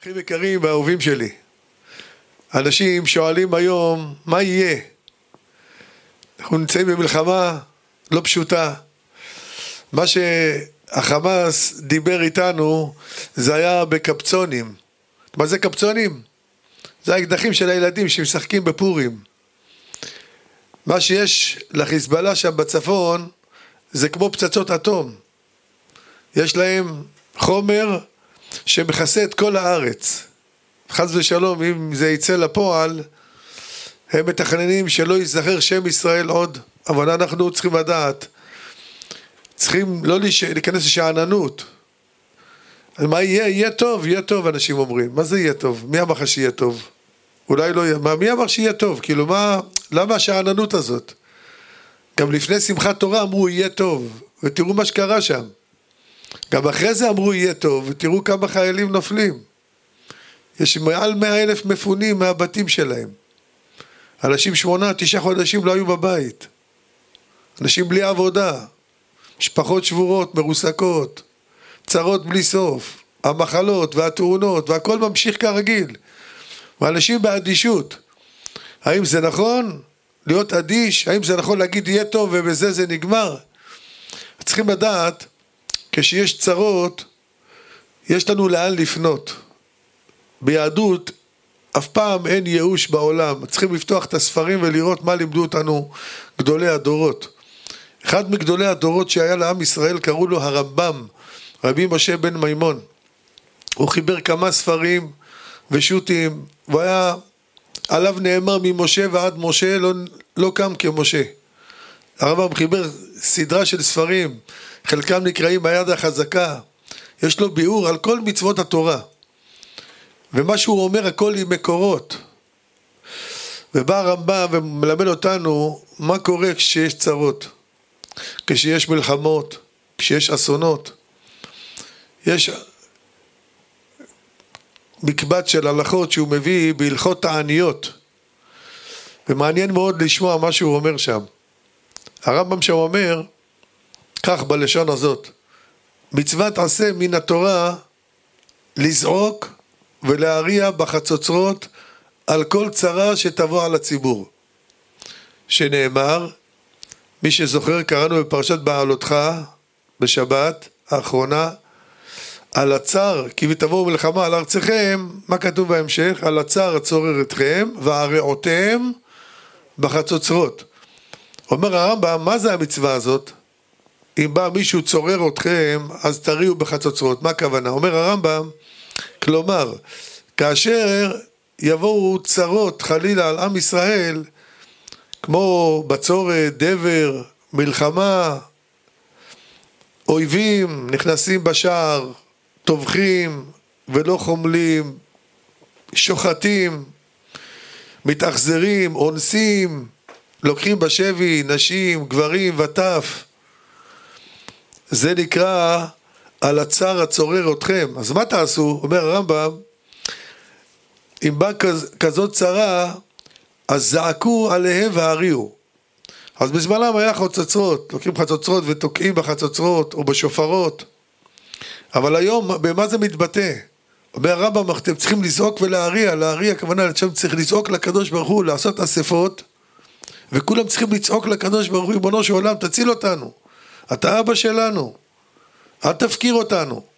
אחים יקרים ואהובים שלי, אנשים שואלים היום מה יהיה. אנחנו נמצאים במלחמה לא פשוטה. מה שהחמאס דיבר איתנו זה היה בקפצונים. מה זה קפצונים? זה האקדחים של הילדים שמשחקים בפורים. מה שיש לחיזבאללה שם בצפון זה כמו פצצות אטום. יש להם חומר שמכסה את כל הארץ. חס ושלום, אם זה יצא לפועל, הם מתכננים שלא ייזכר שם ישראל עוד. אבל אנחנו צריכים לדעת, צריכים לא להיכנס לשעננות. מה יהיה? יהיה טוב, יהיה טוב, אנשים אומרים. מה זה יהיה טוב? מי אמר שיהיה טוב? אולי לא יהיה. מי אמר שיהיה טוב? כאילו למה השעננות הזאת? גם לפני שמחת תורה אמרו יהיה טוב, ותראו מה שקרה שם. גם אחרי זה אמרו יהיה טוב, ותראו כמה חיילים נופלים. יש מעל 100,000 מפונים מהבתים שלהם. אנשים 8-9 חודשים לא היו בבית. אנשים בלי עבודה. משפחות שבורות, מרוסקות. צרות בלי סוף. המחלות והתאונות, והכל ממשיך כרגיל. ואנשים באדישות. האם זה נכון להיות אדיש? האם זה נכון להגיד יהיה טוב ובזה זה נגמר? צריכים לדעת, כשיש צרות, יש לנו לאן לפנות. ביהדות אף פעם אין ייאוש בעולם. צריכים לפתוח את הספרים ולראות מה לימדו אותנו גדולי הדורות. אחד מגדולי הדורות שהיה לעם ישראל קראו לו הרמב"ם, רבי משה בן מימון. הוא חיבר כמה ספרים ושו"תים, והיה עליו נאמר ממשה ועד משה לא קם כמשה. הרמב"ם חיבר סדרה של ספרים, חלקם נקראים היד החזקה. יש לו ביאור על כל מצוות התורה. ומה שהוא אומר הכל עם מקורות. ובא הרמב"ם ומלמד אותנו מה קורה כשיש צרות, כשיש מלחמות, כשיש אסונות. יש מקבץ של הלכות שהוא מביא בהלכות תעניות. ומעניין מאוד לשמוע מה שהוא אומר שם. הרמב"ם שם אומר כך בלשון הזאת: מצוות עשה מן התורה לזעוק ולהריע בחצוצרות על כל צרה שתבוא על הציבור. שנאמר, מי שזוכר, קראנו בפרשת בעלותך בשבת האחרונה, על הצר, כי ותבואו מלחמה על ארצכם, מה כתוב בהמשך? על הצר הצורר אתכם והרעותם בחצוצרות. אומר הרמב"ם, מה זה המצווה הזאת? אם בא מישהו צורר אתכם, אז תריעו בחצוצרות. מה הכוונה? אומר הרמב"ם, כלומר, כאשר יבואו צרות חלילה על עם ישראל, כמו בצורת, דבר, מלחמה, אויבים נכנסים בשער, טובחים ולא חומלים, שוחטים, מתאכזרים, אונסים, לוקחים בשבי נשים, גברים וטף. זה נקרא על הצר הצורר אתכם. אז מה תעשו? אומר הרמב"ם, אם בא כזאת צרה, אז זעקו עליהם והריעו. אז בזמנם היה חצוצרות, לוקחים חצוצרות ותוקעים בחצוצרות או בשופרות. אבל היום במה זה מתבטא? אומר הרמב"ם, אתם צריכים לזעוק ולהריע. להריע הכוונה, אתם צריך לזעוק לקדוש ברוך הוא, לעשות אספות, וכולם צריכים לצעוק לקדוש ברוך הוא, ריבונו של עולם, תציל אותנו. אתה אבא שלנו, אל תפקיר אותנו.